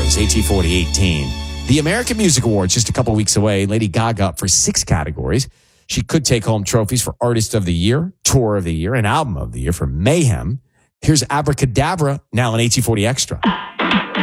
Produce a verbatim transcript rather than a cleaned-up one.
categories, A T forty eighteen. The American Music Awards just a couple weeks away. Lady Gaga up for six categories. She could take home trophies for Artist of the Year, Tour of the Year, and Album of the Year for Mayhem. Here's Abracadabra, now on A T forty Extra.